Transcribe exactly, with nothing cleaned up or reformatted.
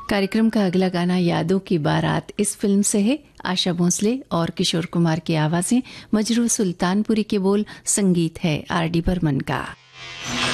कार्यक्रम का अगला गाना यादों की बारात इस फिल्म से है। आशा भोसले और किशोर कुमार की आवाजें, मजरू सुल्तानपुरी के बोल, संगीत है आर डी बर्मन का।